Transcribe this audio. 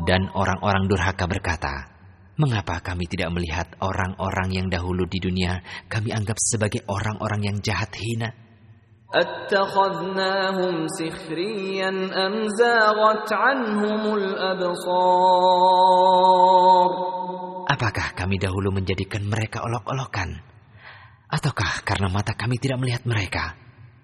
Dan orang-orang durhaka berkata, mengapa kami tidak melihat orang-orang yang dahulu di dunia kami anggap sebagai orang-orang yang jahat hina? أَتَّخَذْنَاهُمْ سِخْرِيًّا أَمْ زَاغَتْ عَنْهُمُ الْأَبْصَارُ Apakah kami dahulu menjadikan mereka olok-olokan? Ataukah karena mata kami tidak melihat mereka?